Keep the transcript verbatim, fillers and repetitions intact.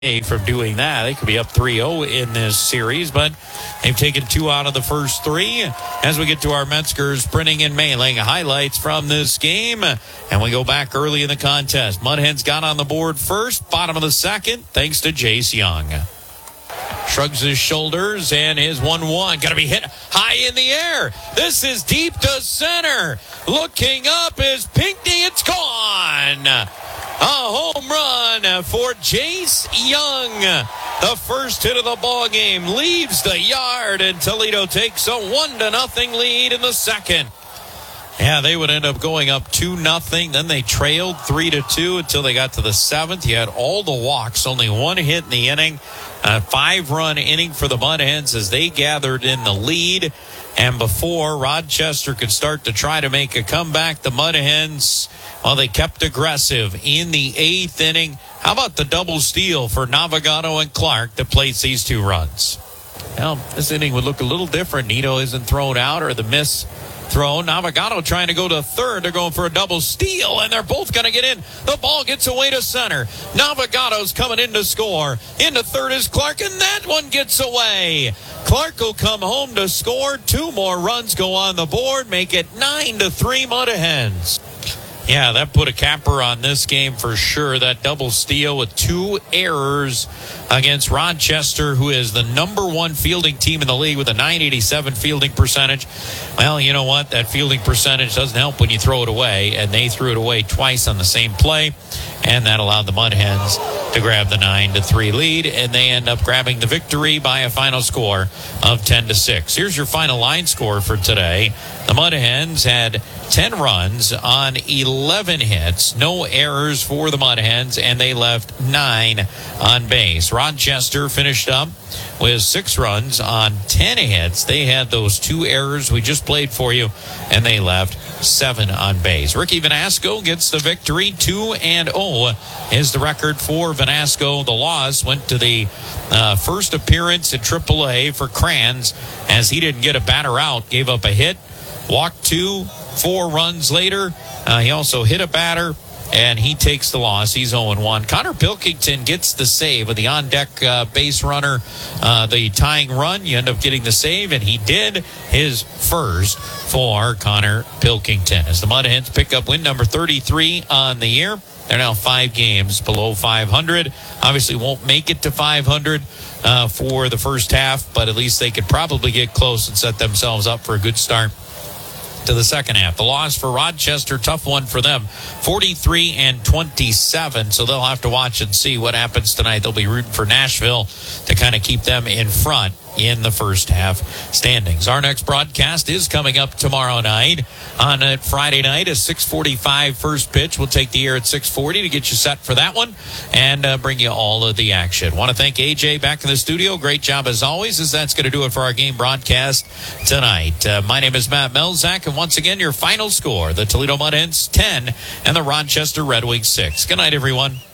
from doing that. They could be up three oh in this series, but they've taken two out of the first three. As we get to our Metzger's Printing and Mailing highlights from this game, and we go back early in the contest. Mud Hens got on the board first, bottom of the second, thanks to Jace Young. Shrugs his shoulders, and his one one going to be hit high in the air. This is deep to center. Looking up is Pinckney. It's gone. A home run for Jace Young. The first hit of the ball game leaves the yard, and Toledo takes a one to nothing lead in the second. Yeah, they would end up going up two nothing. Then they trailed three to two until they got to the seventh. You had all the walks, only one hit in the inning. A five-run inning for the Mud Hens as they gathered in the lead. And before Rochester could start to try to make a comeback, the Mud Hens, well, they kept aggressive in the eighth inning. How about the double steal for Navigado and Clark that placed these two runs? Well, this inning would look a little different. Nito isn't thrown out, or the miss throw. Navigado trying to go to third. They're going for a double steal, and they're both going to get in. The ball gets away to center. Navigado's coming in to score. Into third is Clark, and that one gets away. Clark will come home to score. Two more runs go on the board, make it nine to three Mud Hens. Yeah, that put a capper on this game for sure. That double steal with two errors against Rochester, who is the number one fielding team in the league with a nine eighty-seven fielding percentage. Well, you know what? That fielding percentage doesn't help when you throw it away, and they threw it away twice on the same play, and that allowed the Mud Hens to grab the nine to three lead, and they end up grabbing the victory by a final score of ten to six. Here's your final line score for today. The Mud Hens had ten runs on eleven hits, no errors for the Mud Hens, and they left nine on base. Rochester finished up with six runs on ten hits. They had those two errors we just played for you, and they left seven on base. Ricky Vanasco gets the victory. two and oh is the record for Vanasco. The loss went to the uh, first appearance at triple A for Kranz, as he didn't get a batter out, gave up a hit, walked two, four runs later. Uh, he also hit a batter, and he takes the loss. He's oh and one. Connor Pilkington gets the save with the on-deck uh, base runner, uh, the tying run. You end up getting the save, and he did his first for Connor Pilkington. As the Mud Hens pick up win number thirty-three on the year. They're now five games below five hundred. Obviously won't make it to five hundred uh, for the first half, but at least they could probably get close and set themselves up for a good start to the second half. The loss for Rochester, tough one for them, forty-three and twenty-seven, so they'll have to watch and see what happens tonight. They'll be rooting for Nashville to kind of keep them in front in the first half standings. Our next broadcast is coming up tomorrow night. On a Friday night, a six forty-five first pitch. We'll take the air at six forty to get you set for that one and uh, bring you all of the action. Want to thank A J back in the studio. Great job as always, as that's going to do it for our game broadcast tonight. Uh, my name is Matt Melzak, and once again, your final score, the Toledo Mud Hens ten and the Rochester Red Wings six. Good night, everyone.